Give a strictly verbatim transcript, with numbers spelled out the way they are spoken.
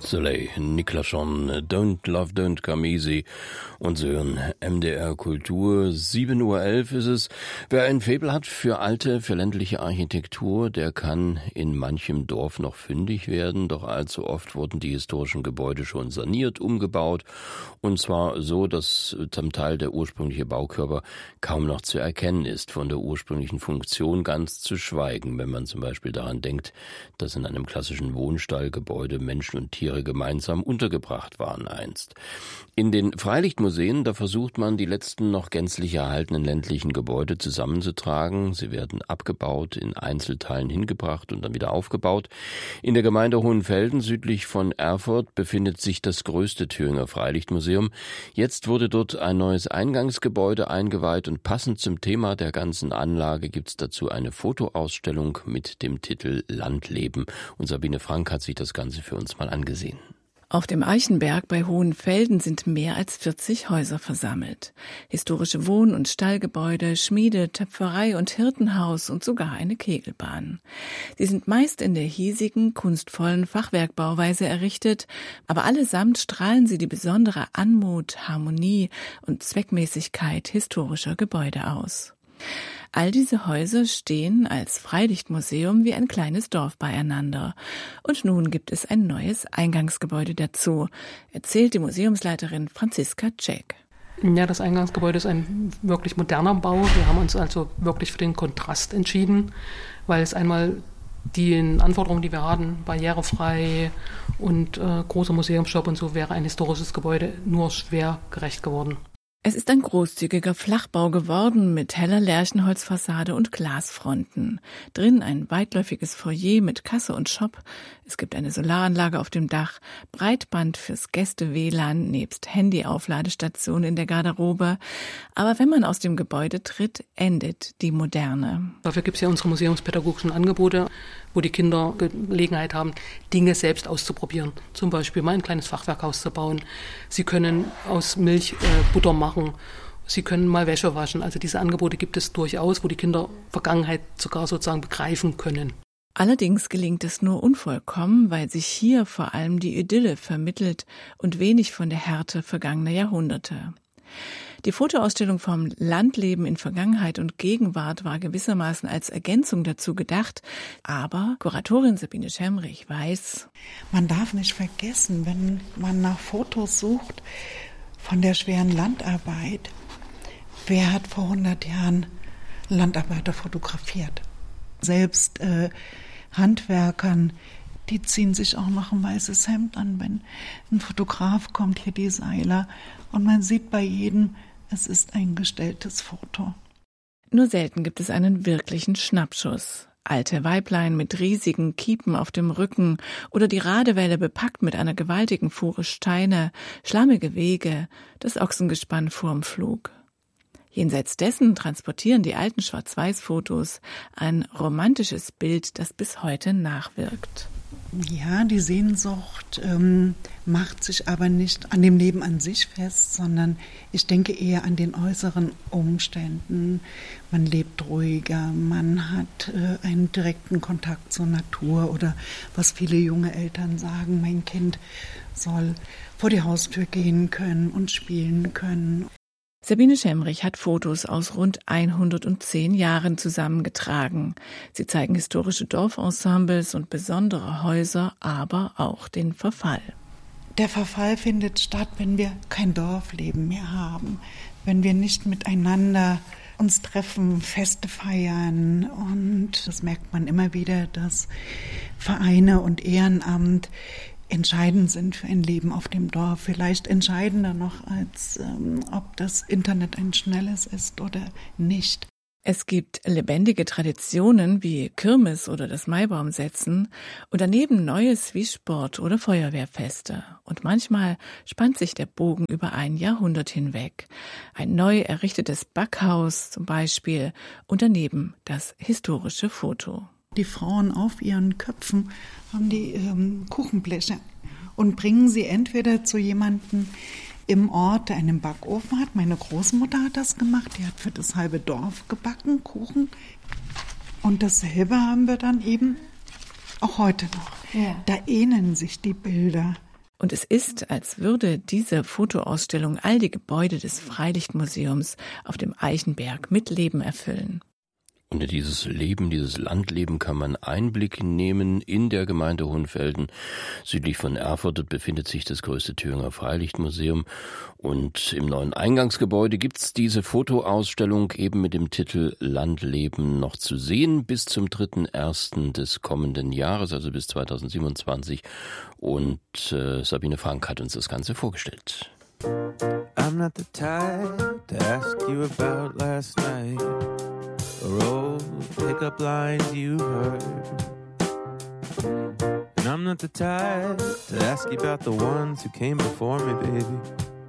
Soleil, Niklason, Don't Love, Don't Come Easy und Sie hören M D R Kultur. sieben Uhr elf ist es. Wer ein Faible hat für alte, für ländliche Architektur, der kann in manchem Dorf noch fündig werden. Doch allzu oft wurden die historischen Gebäude schon saniert, umgebaut. Und zwar so, dass zum Teil der ursprüngliche Baukörper kaum noch zu erkennen ist, von der ursprünglichen Funktion ganz zu schweigen. Wenn man zum Beispiel daran denkt, dass in einem klassischen Wohnstallgebäude Menschen und Tiere gemeinsam untergebracht waren einst. In den Freilichtmuseen, da versucht man, die letzten noch gänzlich erhaltenen ländlichen Gebäude zusammenzutragen. Sie werden abgebaut, in Einzelteilen hingebracht und dann wieder aufgebaut. In der Gemeinde Hohenfelden, südlich von Erfurt, befindet sich das größte Thüringer Freilichtmuseum. Jetzt wurde dort ein neues Eingangsgebäude eingeweiht und passend zum Thema der ganzen Anlage gibt es dazu eine Fotoausstellung mit dem Titel Landleben. Und Sabine Frank hat sich das Ganze für uns mal angesehen. Auf dem Eichenberg bei Hohenfelden sind mehr als vierzig Häuser versammelt. Historische Wohn- und Stallgebäude, Schmiede, Töpferei und Hirtenhaus und sogar eine Kegelbahn. Sie sind meist in der hiesigen, kunstvollen Fachwerkbauweise errichtet, aber allesamt strahlen sie die besondere Anmut, Harmonie und Zweckmäßigkeit historischer Gebäude aus. All diese Häuser stehen als Freilichtmuseum wie ein kleines Dorf beieinander. Und nun gibt es ein neues Eingangsgebäude dazu, erzählt die Museumsleiterin Franziska Cech. Ja, das Eingangsgebäude ist ein wirklich moderner Bau. Wir haben uns also wirklich für den Kontrast entschieden, weil es einmal die Anforderungen, die wir haben, barrierefrei und äh, großer Museumsshop und so, wäre ein historisches Gebäude nur schwer gerecht geworden. Es ist ein großzügiger Flachbau geworden mit heller Lärchenholzfassade und Glasfronten. Drin ein weitläufiges Foyer mit Kasse und Shop. Es gibt eine Solaranlage auf dem Dach, Breitband fürs Gäste-W L A N nebst Handy-Aufladestation in der Garderobe. Aber wenn man aus dem Gebäude tritt, endet die Moderne. Dafür gibt es ja unsere museumspädagogischen Angebote, wo die Kinder Gelegenheit haben, Dinge selbst auszuprobieren. Zum Beispiel mal ein kleines Fachwerkhaus zu bauen. Sie können aus Milch äh, Butter machen. Sie können mal Wäsche waschen. Also diese Angebote gibt es durchaus, wo die Kinder Vergangenheit sogar sozusagen begreifen können. Allerdings gelingt es nur unvollkommen, weil sich hier vor allem die Idylle vermittelt und wenig von der Härte vergangener Jahrhunderte. Die Fotoausstellung vom Landleben in Vergangenheit und Gegenwart war gewissermaßen als Ergänzung dazu gedacht. Aber Kuratorin Sabine Schemrich weiß, man darf nicht vergessen, wenn man nach Fotos sucht von der schweren Landarbeit, wer hat vor hundert Jahren Landarbeiter fotografiert? Selbst äh, Handwerkern, die ziehen sich auch noch ein weißes Hemd an, wenn ein Fotograf kommt, hier die Seiler, und man sieht bei jedem, es ist ein gestelltes Foto. Nur selten gibt es einen wirklichen Schnappschuss. Alte Weiblein mit riesigen Kiepen auf dem Rücken oder die Radewelle bepackt mit einer gewaltigen Fuhre Steine, schlammige Wege, das Ochsengespann vorm Flug. Jenseits dessen transportieren die alten Schwarz-Weiß-Fotos ein romantisches Bild, das bis heute nachwirkt. Ja, die Sehnsucht ähm, macht sich aber nicht an dem Leben an sich fest, sondern ich denke eher an den äußeren Umständen. Man lebt ruhiger, man hat äh, einen direkten Kontakt zur Natur oder was viele junge Eltern sagen, mein Kind soll vor die Haustür gehen können und spielen können. Sabine Schemrich hat Fotos aus rund hundertzehn Jahren zusammengetragen. Sie zeigen historische Dorfensembles und besondere Häuser, aber auch den Verfall. Der Verfall findet statt, wenn wir kein Dorfleben mehr haben, wenn wir nicht miteinander uns treffen, Feste feiern. Und das merkt man immer wieder, dass Vereine und Ehrenamt entscheidend sind für ein Leben auf dem Dorf. Vielleicht entscheidender noch, als ähm, ob das Internet ein schnelles ist oder nicht. Es gibt lebendige Traditionen wie Kirmes oder das Maibaumsetzen und daneben Neues wie Sport- oder Feuerwehrfeste. Und manchmal spannt sich der Bogen über ein Jahrhundert hinweg. Ein neu errichtetes Backhaus zum Beispiel und daneben das historische Foto. Die Frauen auf ihren Köpfen haben die ähm, Kuchenbleche und bringen sie entweder zu jemandem im Ort, der einen Backofen hat. Meine Großmutter hat das gemacht, die hat für das halbe Dorf gebacken, Kuchen. Und dasselbe haben wir dann eben auch heute noch. Ja. Da ähneln sich die Bilder. Und es ist, als würde diese Fotoausstellung all die Gebäude des Freilichtmuseums auf dem Eichenberg mit Leben erfüllen. Und in dieses Leben, dieses Landleben kann man Einblick nehmen in der Gemeinde Hohenfelden. Südlich von Erfurt befindet sich das größte Thüringer Freilichtmuseum. Und im neuen Eingangsgebäude gibt's diese Fotoausstellung eben mit dem Titel Landleben noch zu sehen bis zum dritten ersten des kommenden Jahres, also bis zweitausendsiebenundzwanzig. Und äh, Sabine Frank hat uns das Ganze vorgestellt. I'm not the type to ask you about last night or old pickup lines you heard. And I'm not the type to ask you about the ones who came before me, baby.